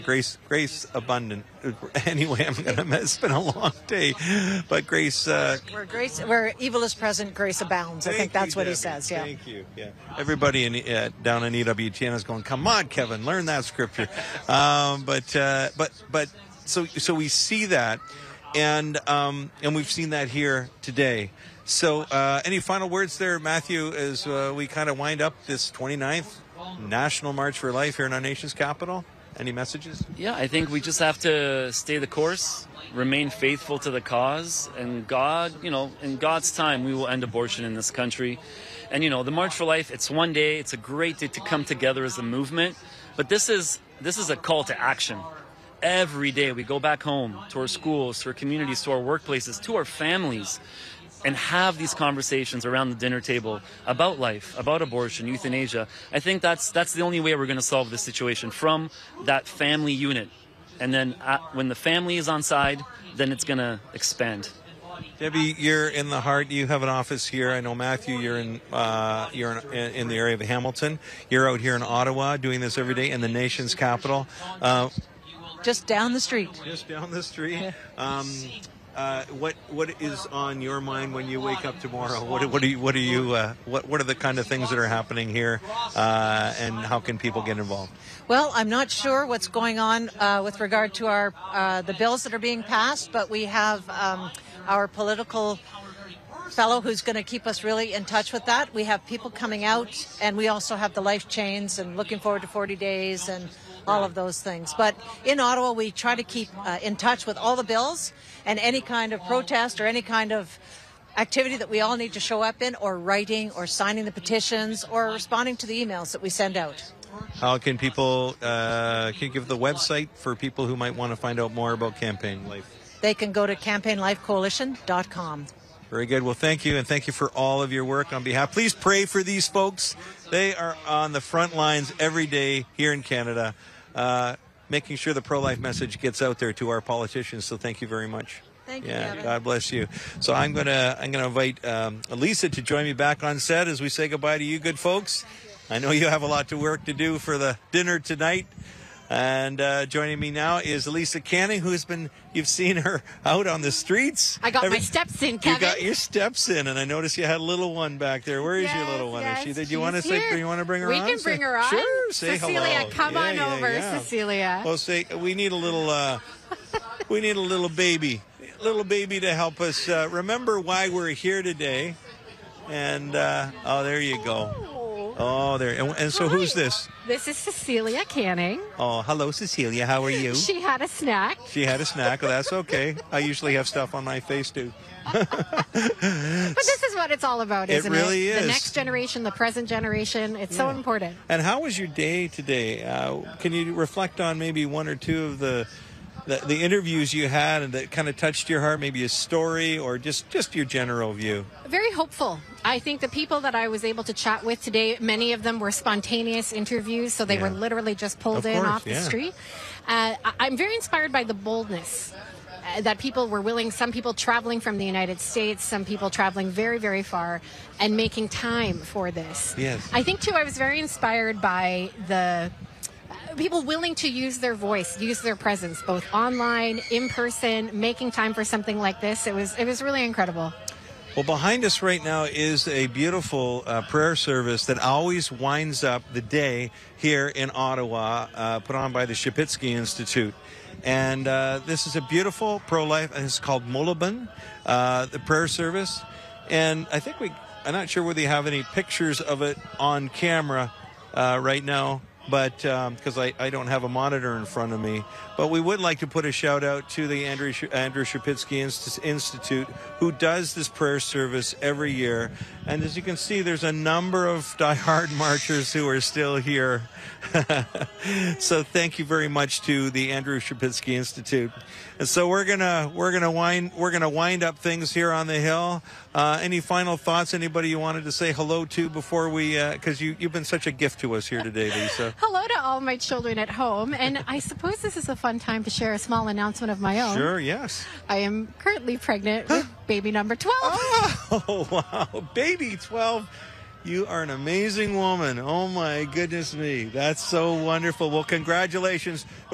Grace Abundant. Anyway, it's been a long day, but Grace. Where evil is present, grace abounds. I think that's what he says. Yeah. Thank you. Yeah. Everybody down in EWTN is going, come on, Kevin, learn that scripture. So we see that, and we've seen that here today. So any final words there, Matthew, as we kind of wind up this 29th National March for Life here in our nation's capital? Any messages? Yeah, I think we just have to stay the course, remain faithful to the cause, and God, in God's time, we will end abortion in this country. And, the March for Life, it's one day, it's a great day to come together as a movement, but this is a call to action. Every day we go back home to our schools, to our communities, to our workplaces, to our families, and have these conversations around the dinner table about life, about abortion, euthanasia. I think that's the only way we're going to solve this situation, from that family unit. And then when the family is on side, then it's going to expand. Debbie, you're in the heart. You have an office here. I know, Matthew, you're in the area of Hamilton. You're out here in Ottawa doing this every day in the nation's capital. Just down the street. Just down the street. What is on your mind when you wake up tomorrow? What are the kind of things that are happening here, and how can people get involved? Well, I'm not sure what's going on with regard to the bills that are being passed, but we have our political fellow who's going to keep us really in touch with that. We have people coming out, and we also have the life chains and looking forward to 40 days and all of those things. But in Ottawa, we try to keep in touch with all the bills and any kind of protest or any kind of activity that we all need to show up in, or writing or signing the petitions or responding to the emails that we send out. How can people, can you give the website for people who might want to find out more about Campaign Life? They can go to campaignlifecoalition.com. Very good. Well, thank you, and thank you for all of your work on behalf. Please pray for these folks. They are on the front lines every day here in Canada, making sure the pro-life message gets out there to our politicians. So thank you very much. Thank you, Kevin. God bless you. So I'm gonna invite Elisa to join me back on set as we say goodbye to you good folks. I know you have a lot of work to do for the dinner tonight. And joining me now is Elisa Canning, you've seen her out on the streets. I got my steps in, Kevin. You got your steps in, and I noticed you had a little one back there. Where is your little one? Yes, is she? Do you want to bring her on? We can bring her on. Sure, say Cecilia, hello. come on over, Cecilia. Well, we need a little baby to help us remember why we're here today. And there you go. Oh, there. And so who's this? This is Cecilia Canning. Oh, hello, Cecilia. How are you? She had a snack. Well, that's okay. I usually have stuff on my face, too. But this is what it's all about, isn't it? It really is. The next generation, the present generation. It's so important. And how was your day today? Can you reflect on maybe one or two of the interviews you had and that kind of touched your heart, maybe a story or just your general view? Very hopeful. I think the people that I was able to chat with today, many of them were spontaneous interviews, so they were literally just pulled off the street. I'm very inspired by the boldness that people were willing, some people traveling from the United States, some people traveling very, very far, and making time for this. Yes. I think, too, I was very inspired by the people willing to use their voice, use their presence, both online, in person, making time for something like this. It was really incredible. Well, behind us right now is a beautiful prayer service that always winds up the day here in Ottawa, put on by the Shepitsky Institute. And this is a beautiful pro-life, and it's called Molabun, the prayer service. And I think I'm not sure whether you have any pictures of it on camera right now, but because I don't have a monitor in front of me. But we would like to put a shout out to the Andrew Shepitsky Institute, who does this prayer service every year. And as you can see, there's a number of diehard marchers who are still here. So thank you very much to the Andrew Shepitsky Institute. And so we're gonna wind up things here on the Hill. Any final thoughts? Anybody you wanted to say hello to before we? Because you've been such a gift to us here today, Lisa. Hello to all my children at home, and I suppose this is a fun time to share a small announcement of my own. Sure, yes. I am currently pregnant with baby number 12. Oh, wow. Baby 12. You are an amazing woman. Oh, my goodness me. That's so wonderful. Well, congratulations.